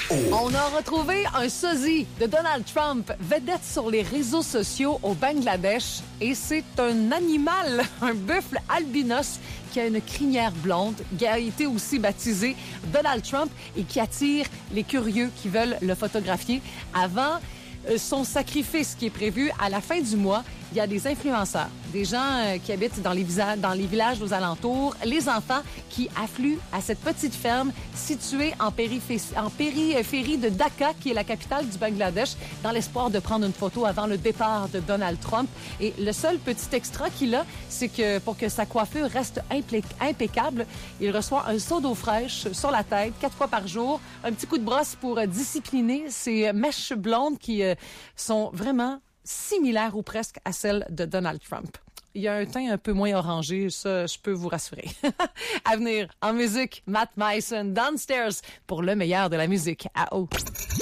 On a retrouvé un sosie de Donald Trump, vedette sur les réseaux sociaux au Bangladesh. Et c'est un animal, un buffle albinos qui a une crinière blonde, qui a été aussi baptisé Donald Trump et qui attire les curieux qui veulent le photographier avant son sacrifice qui est prévu à la fin du mois. Il y a des influenceurs, des gens qui habitent dans les villages aux alentours, les enfants qui affluent à cette petite ferme située en périphérie de Dhaka, qui est la capitale du Bangladesh, dans l'espoir de prendre une photo avant le départ de Donald Trump. Et le seul petit extra qu'il a, c'est que pour que sa coiffure reste impeccable, il reçoit un seau d'eau fraîche sur la tête 4 fois par jour, un petit coup de brosse pour discipliner ses mèches blondes qui sont vraiment similaire ou presque à celle de Donald Trump. Il y a un teint un peu moins orangé, ça, je peux vous rassurer. À venir, en musique, Matt Mason, Downstairs, pour le meilleur de la musique à eau.